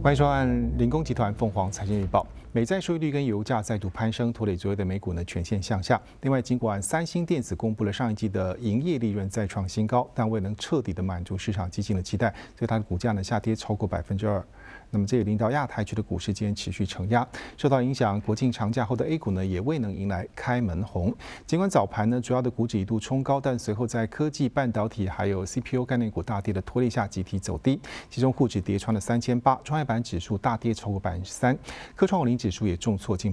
欢迎收看零工集团凤凰财经日报。美债收益率跟油价再度攀升，拖累昨夜的美股呢全线向下。另外，尽管三星电子公布了上一季的营业利润再创新高，但未能彻底的满足市场基金的期待，所以它的股价呢下跌超过2%。那么这也令到亚太区的股市今天持续承压，受到影响，国庆长假后的 A 股呢也未能迎来开门红。尽管早盘呢主要的股指一度冲高，但随后在科技、半导体还有 CPU 概念股大跌的拖累下，集体走低。其中沪指跌穿了3800，创业板指数大跌超过3%，科创50指数也重挫近